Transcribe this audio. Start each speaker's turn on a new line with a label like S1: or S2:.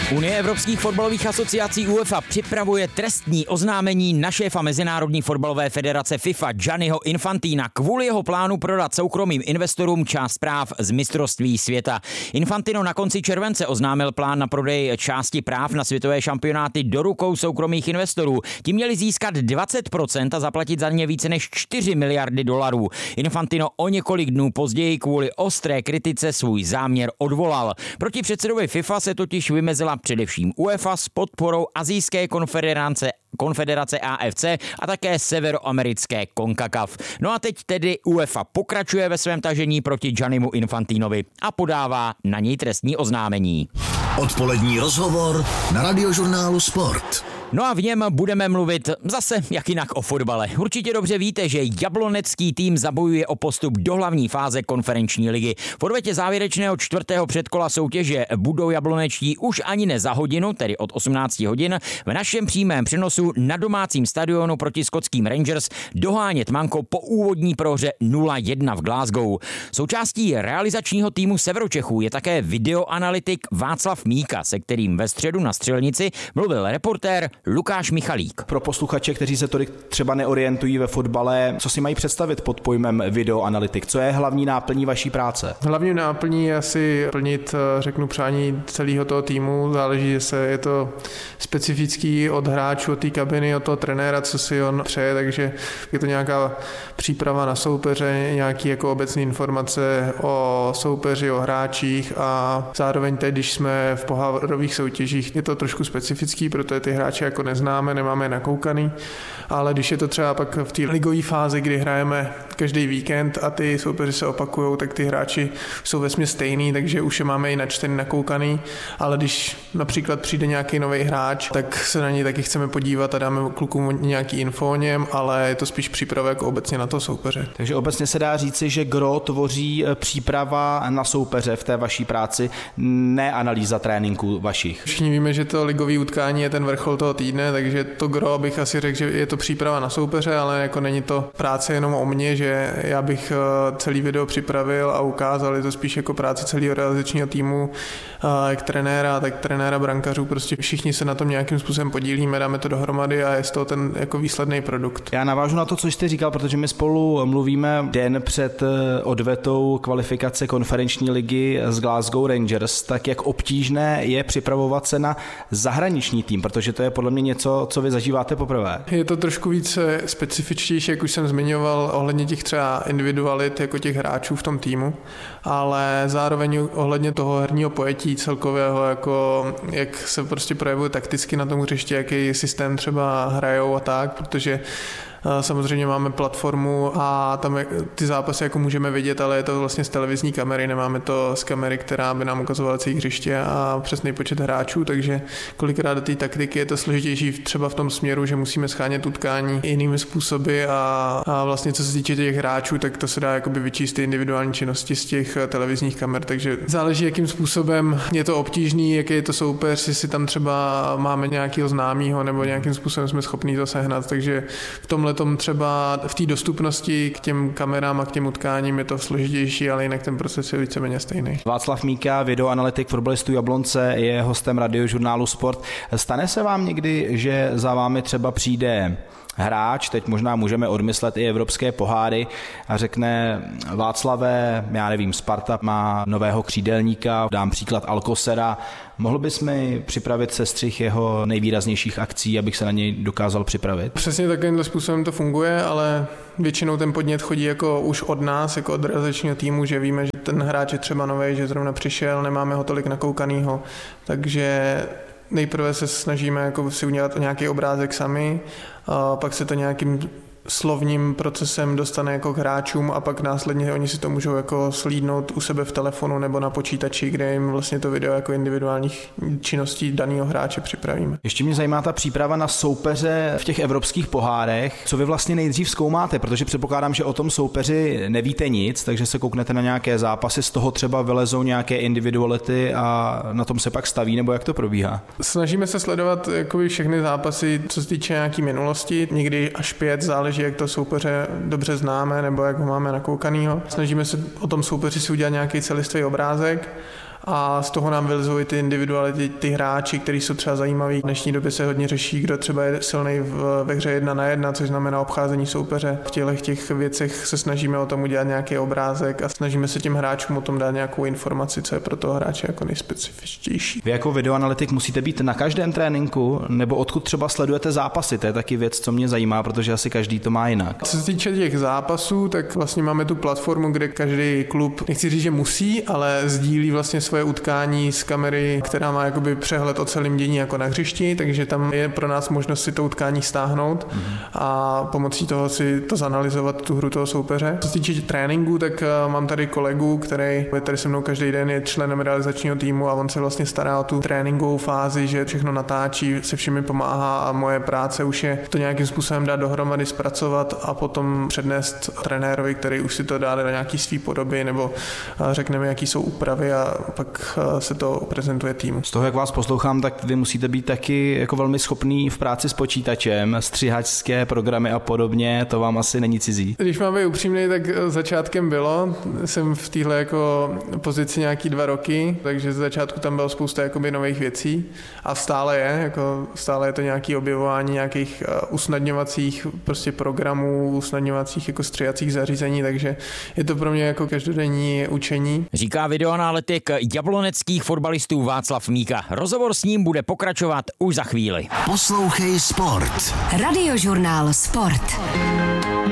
S1: Unie evropských fotbalových asociací UEFA připravuje trestní oznámení na šéfa Mezinárodní fotbalové federace FIFA Gianniho Infantina kvůli jeho plánu prodat soukromým investorům část práv z mistrovství světa. Infantino na konci července oznámil plán na prodej části práv na světové šampionáty do rukou soukromých investorů. Ti měli získat 20% a zaplatit za ně více než 4 miliardy dolarů. Infantino o několik dnů později kvůli ostré kritice svůj záměr odvolal. Proti předsedovi FIFA se totiž vymezila především UEFA s podporou Asijské konfederace AFC a také severoamerické CONCACAF. No a teď tedy UEFA pokračuje ve svém tažení proti Giannimu Infantinovi a podává na něj trestní oznámení.
S2: Odpolední rozhovor na Radiožurnálu Sport.
S1: No a v něm budeme mluvit zase jak jinak o fotbale. Určitě dobře víte, že jablonecký tým zabojuje o postup do hlavní fáze konferenční ligy. V odvetě závěrečného 4. předkola soutěže budou jablonečtí už ani ne za hodinu, tedy od 18 hodin, v našem přímém přenosu na domácím stadionu proti skotským Rangers dohánět manko po úvodní prohře 0-1 v Glasgow. Součástí realizačního týmu Severočechů je také videoanalytik Václav Míka, se kterým ve středu na střelnici mluvil reportér Lukáš Michalík.
S3: Pro posluchače, kteří se tolik třeba neorientují ve fotbale, co si mají představit pod pojmem videoanalytik? Co je hlavní náplní vaší práce?
S4: Hlavní náplní je asi plnit, řeknu, přání celého toho týmu. Záleží, že je to specifický od hráčů, od té kabiny, od toho trenéra, co si on přeje, takže je to nějaká příprava na soupeře, nějaký jako obecné informace o soupeři, o hráčích a zároveň teď, když jsme v pohárových soutěžích, je to trošku specifický, protože ty hráče jako neznáme, nemáme je nakoukaný, ale když je to třeba pak v té ligové fázi, kdy hrajeme každý víkend a ty soupeři se opakujou, tak ty hráči jsou vesměs stejný, takže už je máme i načtený, nakoukaný, ale když například přijde nějaký nový hráč, tak se na něj taky chceme podívat a dáme klukům nějaký info o něm, ale je to spíš příprava jako obecně na to soupeře.
S3: Takže obecně se dá říci, že gro tvoří příprava na soupeře v té vaší práci, ne analýza tréninku vašich.
S4: Všichni víme, že to ligové utkání je ten vrchol toho týdne, takže to gro bych asi řekl, že je to příprava na soupeře, ale jako není to práce jenom o mně, že já bych celý video připravil a ukázal, je to spíš jako práce celého realizačního týmu, jak trenéra, tak trenéra brankařů, prostě všichni se na tom nějakým způsobem podílíme, dáme to dohromady a je z toho ten jako výsledný produkt.
S3: Já navážu na to, co jste říkal, protože my spolu mluvíme den před odvetou kvalifikace konferenční ligy z Glasgow Rangers, tak jak obtížné je připravovat se na zahraniční tým, protože to je podle mě něco, co vy zažíváte poprvé.
S4: Je to trošku víc specifičtější, jak už jsem zmiňoval, ohledně těch třeba individualit jako těch hráčů v tom týmu, ale zároveň ohledně toho herního pojetí celkového, jako jak se prostě projevuje takticky na tom hřišti, jaký systém třeba hrajou a tak, protože samozřejmě máme platformu a tam ty zápasy jako můžeme vidět, ale je to vlastně z televizní kamery, nemáme to z kamery, která by nám ukazovala celé hřiště a přesný počet hráčů, takže kolikrát do té taktiky je to složitější třeba v tom směru, že musíme schánět utkání jinými způsoby a vlastně co se týče těch hráčů, tak to se dá jakoby vyčíst ty individuální činnosti z těch televizních kamer, takže záleží, jakým způsobem je to obtížný, jaký je to soupeř, jestli tam třeba máme nějakého známého nebo nějakým způsobem jsme schopní to sehnat, takže v tomhle tom třeba v té dostupnosti k těm kamerám a k těm utkáním je to složitější, ale jinak ten proces je víceméně stejný.
S3: Václav Míka, videoanalytik fotbalistů Jablonce, je hostem Radiožurnálu Sport. Stane se vám někdy, že za vámi třeba přijde hráč, teď možná můžeme odmyslet i evropské poháry a řekne: Václave, já nevím, Sparta má nového křídelníka, dám příklad Alcocera, mohl bys mi připravit sestřih jeho nejvýraznějších akcí, abych se na něj dokázal připravit?
S4: Přesně takovýmhle způsobem to funguje, ale většinou ten podnět chodí jako už od nás, jako od realizačního týmu, že víme, že ten hráč je třeba nový, že zrovna přišel, nemáme ho tolik nakoukanýho, takže nejprve se snažíme jako si udělat nějaký obrázek sami, a pak se to nějakým slovním procesem dostane jako k hráčům a pak následně oni si to můžou jako slídnout u sebe v telefonu nebo na počítači, kde jim vlastně to video jako individuálních činností daného hráče připravíme.
S3: Ještě mě zajímá ta příprava na soupeře v těch evropských pohárech. Co vy vlastně nejdřív zkoumáte, protože předpokládám, že o tom soupeři nevíte nic, takže se kouknete na nějaké zápasy, z toho třeba vylezou nějaké individuality a na tom se pak staví, nebo jak to probíhá?
S4: Snažíme se sledovat jakoby všechny zápasy, co se týče nějaký minulosti, někdy až 5, záleží, jak to soupeře dobře známe nebo jak ho máme nakoukanýho. Snažíme se o tom soupeři si udělat nějaký celistvý obrázek a z toho nám vylizují ty individuality, ty hráči, kteří jsou třeba zajímaví. V dnešní době se hodně řeší, kdo třeba je silný ve hře 1 na 1, což znamená obcházení soupeře. V těch věcech se snažíme o tom udělat nějaký obrázek a snažíme se těm hráčům o tom dát nějakou informaci, co je pro toho hráče jako nejspecifičtější.
S3: Vy jako videoanalytik musíte být na každém tréninku, nebo odkud třeba sledujete zápasy? To je taky věc, co mě zajímá, protože asi každý to má jinak.
S4: Co se týče těch zápasů, tak vlastně máme tu platformu, kde každý klub, nechci říct, že musí, ale sdílí vlastně svoje utkání z kamery, která má jakoby přehled o celém dění jako na hřišti, takže tam je pro nás možnost si to utkání stáhnout a pomocí toho si to zanalyzovat tu hru toho soupeře. Co se týče tréninku, tak mám tady kolegu, který je tady se mnou každý den, je členem realizačního týmu a on se vlastně stará o tu tréninkovou fázi, že všechno natáčí, se všemi pomáhá a moje práce už je to nějakým způsobem dát dohromady, zpracovat a potom přednést trenérovi, který už si to dá do nějaký svý podoby nebo řekneme, jaký jsou úpravy a pak se to prezentuje týmu.
S3: Z toho, jak vás poslouchám, tak vy musíte být taky jako velmi schopný v práci s počítačem, střihačské programy a podobně, to vám asi není cizí. Když
S4: mám být upřímný, tak začátkem bylo, jsem v téhle jako pozici nějaký 2 roky, takže z začátku tam bylo spousta jakoby nových věcí a stále je to nějaké objevování nějakých usnadňovacích prostě programů, usnadňovacích jako střihacích zařízení, takže je to pro mě jako každodenní učení.
S1: Říká videoanalytik jabloneckých fotbalistů Václav Míka. Rozhovor s ním bude pokračovat už za chvíli.
S2: Poslouchej Sport.
S5: Radiožurnál Sport.